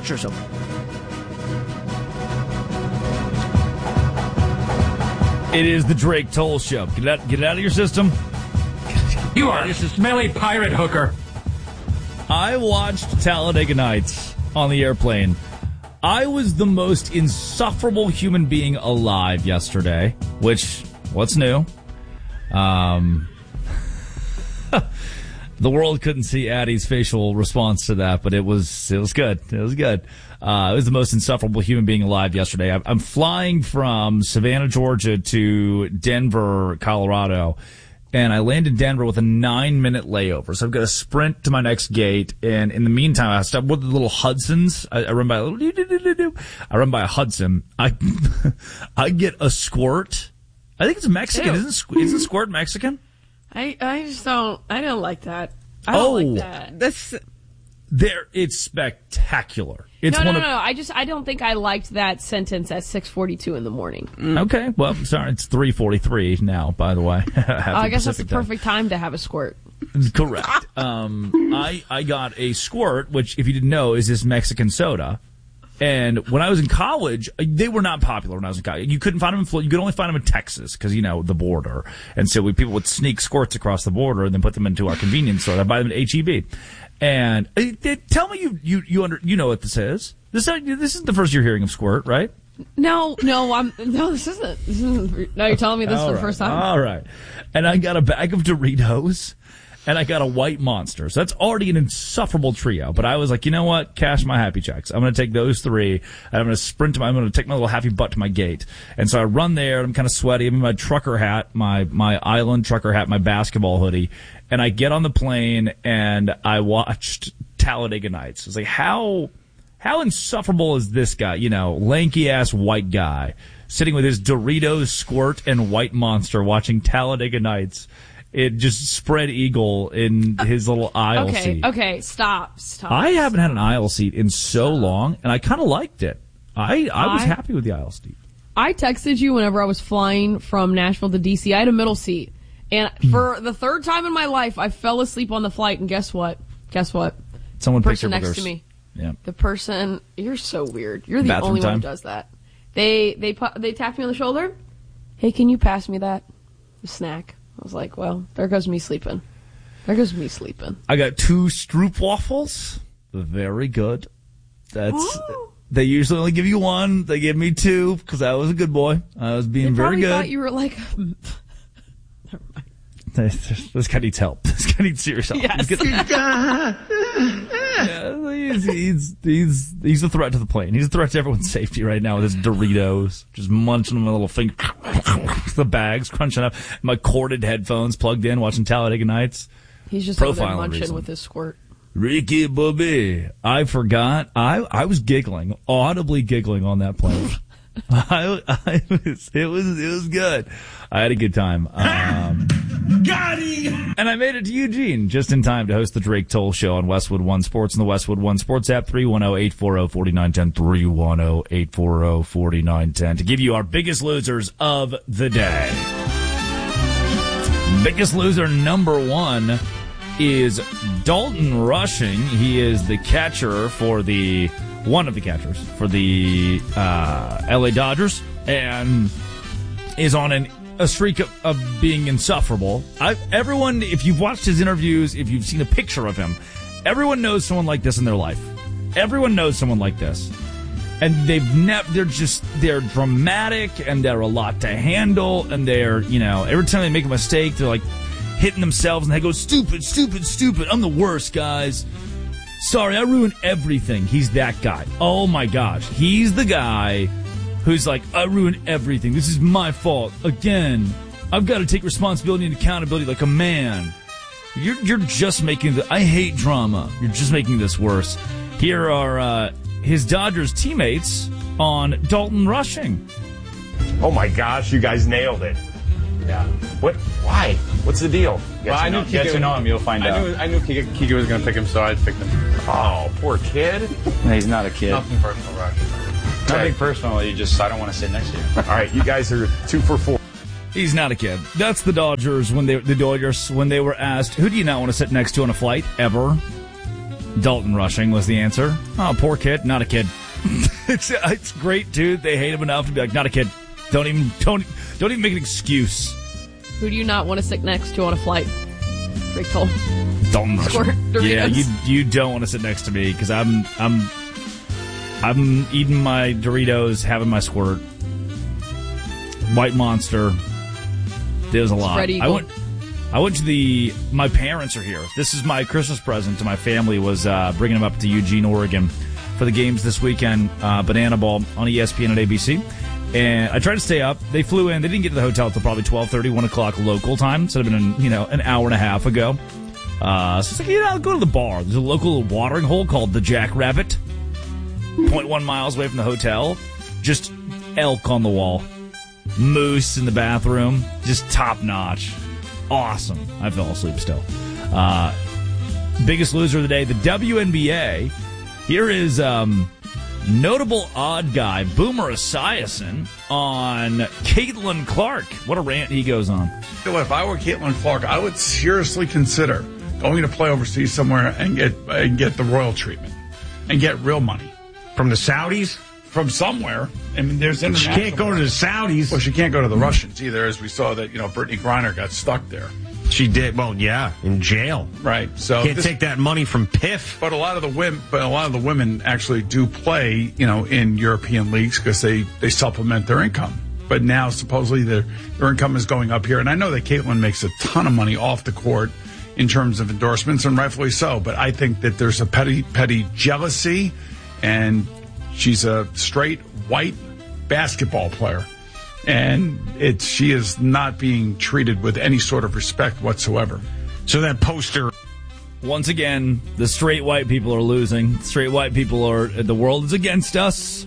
pictures of them. It is the Drake Toll Show. Get it out of your system. You are just a smelly pirate hooker. I watched Talladega Nights on the airplane. I was the most insufferable human being alive yesterday, which, what's new? The world couldn't see Addie's facial response to that, but it was good. It was good. It was the most insufferable human being alive yesterday. I'm flying from Savannah, Georgia to Denver, Colorado, and I land in Denver with a 9-minute layover. So I've got to sprint to my next gate, and in the meantime, I stop with the little Hudsons. I run by a little I run by a Hudson. I get a Squirt. I think it's Mexican. Isn't Squirt Mexican? I just don't. I don't like that. I don't like that. It's spectacular. It's No. I don't think I liked that sentence at 6:42 in the morning. Okay, well, sorry, it's 3:43 now. By the way, I guess that's the perfect time to have a squirt. Correct. I got a Squirt, which, if you didn't know, is this Mexican soda. And when I was in college, they were not popular when I was in college. You couldn't find them in Florida. You could only find them in Texas because, the border. And so people would sneak Squirts across the border and then put them into our convenience store. I'd buy them at H-E-B. And tell me you know what this is. This isn't the first you're hearing of Squirt, right? No, this isn't. Now you're telling me this for the first time? All right. And I got a bag of Doritos. And I got a White Monster. So that's already an insufferable trio. But I was like, you know what? Cash my happy checks. I'm going to take those three. And I'm going to I'm going to take my little happy butt to my gate. And so I run there. I'm kind of sweaty. I'm in my trucker hat, my island trucker hat, my basketball hoodie. And I get on the plane and I watched Talladega Nights. It's like, how insufferable is this guy? Lanky ass white guy sitting with his Doritos, Squirt, and White Monster watching Talladega Nights. It just spread eagle in his little aisle seat. Okay, stop. I haven't had an aisle seat in so long, and I kind of liked it. I was happy with the aisle seat. I texted you whenever I was flying from Nashville to D.C. I had a middle seat. And for the third time in my life, I fell asleep on the flight, and guess what? Someone the picked person your next boogers. to me. Yeah. The person, you're so weird. You're the Bathroom only time. one who does that. They tapped me on the shoulder. Hey, can you pass me that? A snack. I was like, well, there goes me sleeping. I got 2 Stroopwafels. Very good. They usually only give you 1. They gave me 2 because I was a good boy. I was being very good. I thought you were like... Never mind. This guy needs help. This guy needs serious help. Yes. He's a threat to the plane. He's a threat to everyone's safety right now with his Doritos, just munching on my little finger, the bags crunching up, my corded headphones plugged in, watching Talladega Nights. He's just over there munching with his Squirt. Ricky Bobby, I forgot. I was giggling, audibly giggling on that plane. It was good. I had a good time. Got him! And I made it to Eugene just in time to host the Drake Toll Show on Westwood One Sports and the Westwood One Sports app, 310-840-4910, 310-840-4910, to give you our biggest losers of the day. Biggest loser number 1 is Dalton Rushing. He is the catcher for one of the catchers for the LA Dodgers, and is on a streak of being insufferable. Everyone, if you've watched his interviews, if you've seen a picture of him, everyone knows someone like this in their life. Everyone knows someone like this. And they're dramatic, and they're a lot to handle, and they're, every time they make a mistake, they're like hitting themselves, and they go, stupid, I'm the worst, guys. Sorry, I ruined everything. He's that guy. Oh my gosh. He's the guy who's like, I ruined everything. This is my fault. Again, I've got to take responsibility and accountability like a man. You're just making I hate drama. You're just making this worse. Here are his Dodgers teammates on Dalton Rushing. Oh my gosh, you guys nailed it. Yeah. What? Why? What's the deal? I knew Kike would know him. You'll find out. I knew Kike was going to pick him, so I picked him. Oh, poor kid. No, he's not a kid. Nothing personal, Rush. Nothing personal. I don't want to sit next to you. All right, you guys are 2 for 4. He's not a kid. That's the Dodgers when they were asked, who do you not want to sit next to on a flight ever? Dalton Rushing was the answer. Oh, poor kid. Not a kid. It's great, dude. They hate him enough to be like, not a kid. Don't even make an excuse. Who do you not want to sit next to on a flight? Drake Toll. Dalton Rushing. Yeah, you don't want to sit next to me because I'm eating my Doritos, having my squirt. White Monster. There's a lot. I went to my parents are here. This is my Christmas present to my family, was bringing them up to Eugene, Oregon for the games this weekend, Banana Ball on ESPN and ABC. And I tried to stay up. They flew in. They didn't get to the hotel until probably 12:30, 1 o'clock local time. Instead of an hour and a half ago. So it's like, I'll go to the bar. There's a local watering hole called the Jackrabbit. 0.1 miles away from the hotel. Just elk on the wall. Moose in the bathroom. Just top notch. Awesome. I fell asleep still. Biggest loser of the day, the WNBA. Here is notable odd guy, Boomer Esiason, on Caitlin Clark. What a rant he goes on. If I were Caitlin Clark, I would seriously consider going to play overseas somewhere and get the royal treatment and get real money. From the Saudis? From somewhere. I mean, there's international. She can't go to the Saudis. Well, she can't go to the Russians either, as we saw that, Brittany Griner got stuck there. She did. Well, yeah, in jail. Right. So can't take that money from PIF. But a lot of the women actually do play, in European leagues because they supplement their income. But now supposedly their income is going up here, and I know that Caitlin makes a ton of money off the court in terms of endorsements, and rightfully so. But I think that there's a petty jealousy, and she's a straight white basketball player. And she is not being treated with any sort of respect whatsoever. So that poster. Once again, the straight white people are losing. Straight white people the world is against us.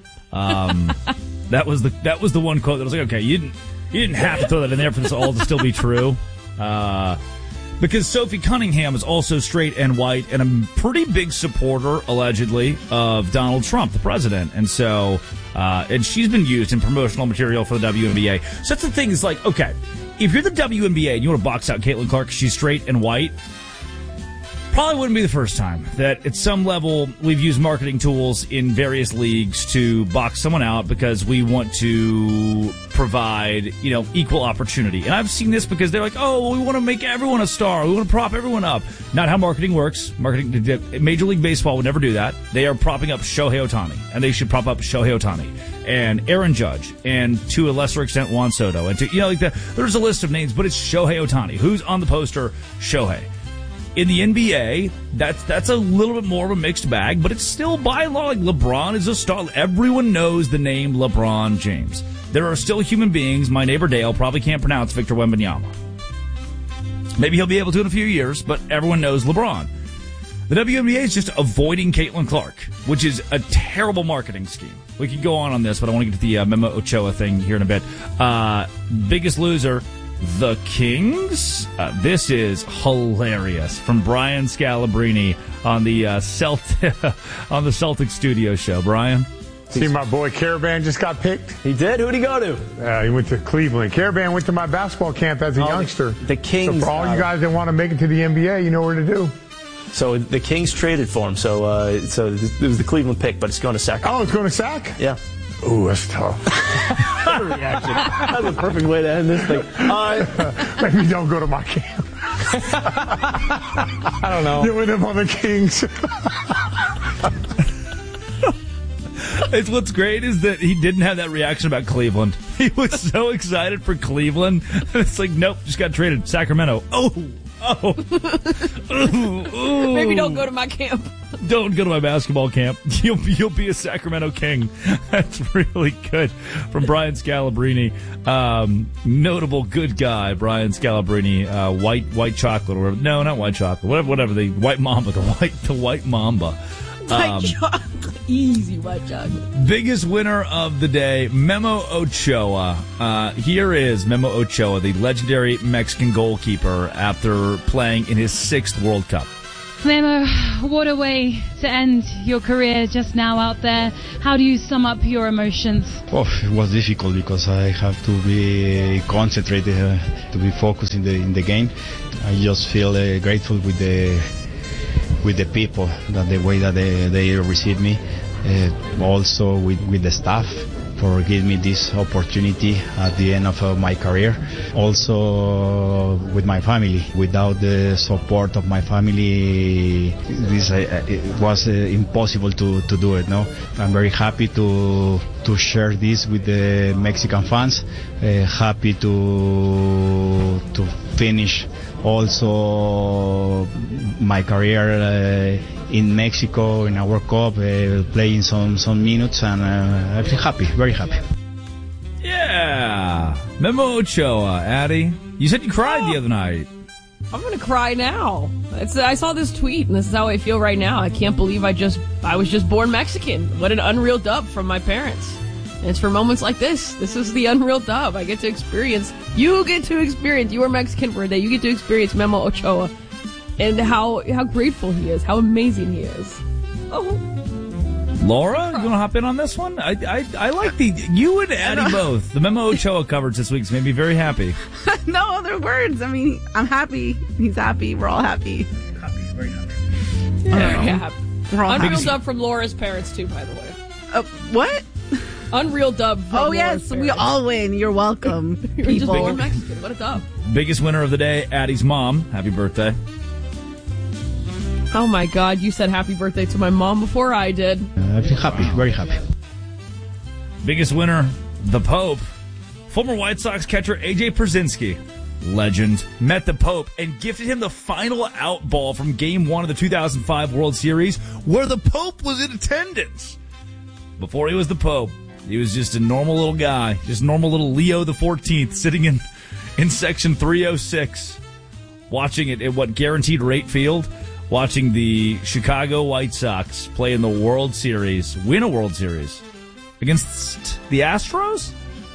That was the one quote that was like, okay, you didn't have to throw that in there for this all to still be true. Because Sophie Cunningham is also straight and white and a pretty big supporter, allegedly, of Donald Trump, the president. And so, and she's been used in promotional material for the WNBA. So that's the thing, is like, okay, if you're the WNBA and you want to box out Caitlin Clark because she's straight and white, probably wouldn't be the first time that at some level we've used marketing tools in various leagues to box someone out because we want to provide, equal opportunity. And I've seen this because they're like, we want to make everyone a star. We want to prop everyone up. Not how marketing works. Major League Baseball would never do that. They are propping up Shohei Ohtani, and they should prop up Shohei Ohtani and Aaron Judge and to a lesser extent Juan Soto. And there's a list of names, but it's Shohei Ohtani. Who's on the poster? Shohei. In the NBA, that's a little bit more of a mixed bag, but it's still by and large, like LeBron is a star. Everyone knows the name LeBron James. There are still human beings. My neighbor Dale probably can't pronounce Victor Wembanyama. Maybe he'll be able to in a few years, but everyone knows LeBron. The WNBA is just avoiding Caitlin Clark, which is a terrible marketing scheme. We could go on this, but I want to get to the Memo Ochoa thing here in a bit. Biggest loser, the Kings. This is hilarious from Brian Scalabrine on the Celtics studio show. Brian? See, my boy Caravan just got picked. He did? Who'd he go to? He went to Cleveland. Caravan went to my basketball camp as a youngster. The Kings. So for all you guys that want to make it to the NBA, you know where to do. So the Kings traded for him. So it was the Cleveland pick, but it's going to Sac. Oh, it's going to Sac? Yeah. Ooh, that's tough. Reaction. That's a perfect way to end this thing. Maybe don't go to my camp. I don't know. You with him on the Kings. What's great is that he didn't have that reaction about Cleveland. He was so excited for Cleveland. It's like, nope, just got traded. Sacramento. Maybe don't go to my camp. Don't go to my basketball camp. You'll be a Sacramento King. That's really good. From Brian Scalabrine. Notable good guy, Brian Scalabrine. White chocolate or whatever. No, not white chocolate. Whatever. The white mamba. The white mamba. White chocolate. Easy white chocolate. Biggest winner of the day, Memo Ochoa. Here is Memo Ochoa, the legendary Mexican goalkeeper, after playing in his 6th World Cup. Memo, what a way to end your career just now out there. How do you sum up your emotions? Oh, it was difficult because I have to be concentrated, to be focused in the game. I just feel grateful with the the people, that the way that they receive me, also with the staff, for giving me this opportunity at the end of my career. Also with my family. Without the support of my family, this it was impossible to do it. No, I'm very happy to share this with the Mexican fans. Happy to finish also my career in Mexico in a World Cup, playing some minutes, and I feel happy, very happy. Yeah, Memo Ochoa, Addy. You said you cried the other night. I'm gonna cry now. I saw this tweet, and this is how I feel right now. I can't believe I was just born Mexican. What an unreal dub from my parents. And it's for moments like this. This is the unreal dub. I get to experience. You get to experience. You are Mexican for a day. You get to experience Memo Ochoa. And how grateful he is, how amazing he is. Oh, Laura, you want to hop in on this one? I like you and Addie both. The Memo Ochoa coverage this week's made me very happy. No other words. I mean, I'm happy. He's happy. We're all happy. Happy, very happy. Yeah. We're all Unreal happy. dub from Laura's parents too, by the way. What? Unreal dub from Laura's yes, parents. we all win. You're welcome, You're just people. born Mexican. What a dub. Biggest winner of the day, Addie's mom. Happy birthday. Oh my God, you said happy birthday to my mom before I did. I feel happy, very happy. Biggest winner, the Pope. Former White Sox catcher A.J. Pierzynski, legend, met the Pope and gifted him the final out ball from Game 1 of the 2005 World Series, where the Pope was in attendance. Before he was the Pope, he was just a normal little guy, just normal little Leo the 14th, sitting in section 306, watching it at what, Guaranteed Rate Field, watching the Chicago White Sox play in the World Series, win a World Series against the Astros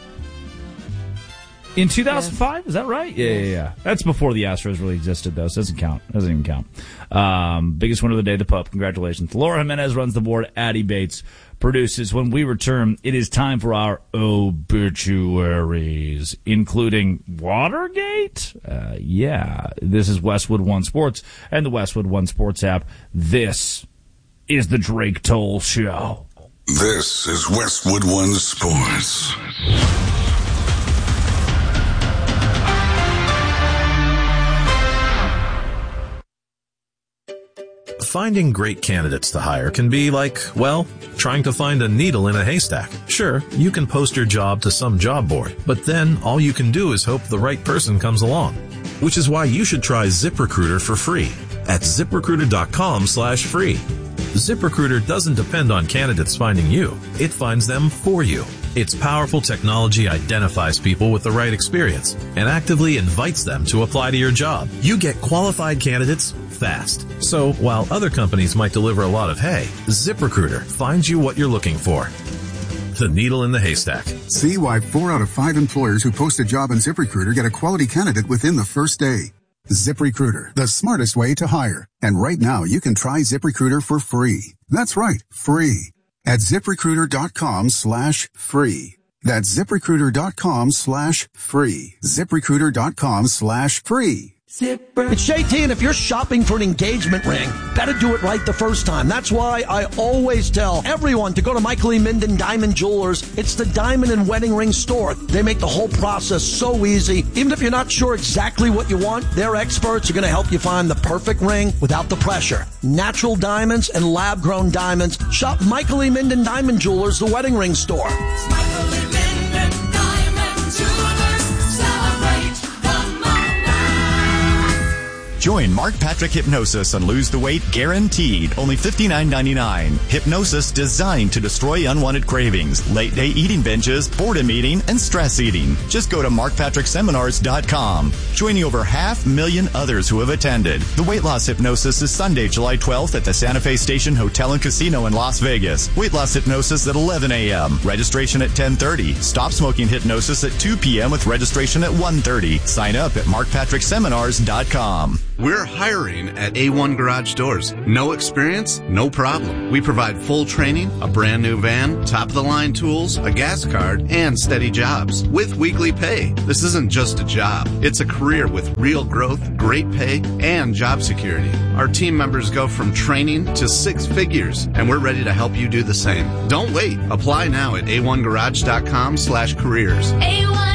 in 2005. Yes. Is that right? Yeah. That's before the Astros really existed, though, so it doesn't count. Doesn't even count. Biggest winner of the day, the Pope. Congratulations. Laura Jimenez runs the board. Addie Bates produces. When we return, it is time for our obituaries, including Watergate. This is Westwood One Sports and the Westwood One Sports app. This is the Drake Toll Show. This is Westwood One Sports. Finding great candidates to hire can be like, well, trying to find a needle in a haystack. Sure, you can post your job to some job board, but then all you can do is hope the right person comes along. Which is why you should try ZipRecruiter for free at ZipRecruiter.com/free. ZipRecruiter doesn't depend on candidates finding you. It finds them for you. Its powerful technology identifies people with the right experience and actively invites them to apply to your job. You get qualified candidates fast. So while other companies might deliver a lot of hay, ZipRecruiter finds you what you're looking for. The needle in the haystack. See why 4 out of 5 employers who post a job on ZipRecruiter get a quality candidate within the first day. ZipRecruiter, the smartest way to hire. And right now you can try ZipRecruiter for free. That's right, free. At ZipRecruiter.com/free. That's ZipRecruiter.com/free. ZipRecruiter.com/free. It's JT, and if you're shopping for an engagement ring, better do it right the first time. That's why I always tell everyone to go to Michael E. Minden Diamond Jewelers. It's the diamond and wedding ring store. They make the whole process so easy. Even if you're not sure exactly what you want, their experts are going to help you find the perfect ring without the pressure. Natural diamonds and lab-grown diamonds. Shop Michael E. Minden Diamond Jewelers, the wedding ring store. Michael E. Minden Diamond Jewelers. Celebrate the moment. Join Mark Patrick Hypnosis and lose the weight guaranteed. Only $59.99. Hypnosis designed to destroy unwanted cravings, late-day eating binges, boredom eating, and stress eating. Just go to markpatrickseminars.com. Joining over 500,000 others who have attended. The weight loss hypnosis is Sunday, July 12th at the Santa Fe Station Hotel and Casino in Las Vegas. Weight loss hypnosis at 11 a.m. Registration at 10:30. Stop smoking hypnosis at 2 p.m. with registration at 1:30. Sign up at markpatrickseminars.com. We're hiring at A1 Garage Doors. No experience? No problem. We provide full training, a brand new van, top-of-the-line tools, a gas card, and steady jobs with weekly pay. This isn't just a job. It's a career with real growth, great pay, and job security. Our team members go from training to 6 figures, and we're ready to help you do the same. Don't wait. Apply now at a1garage.com/careers. A1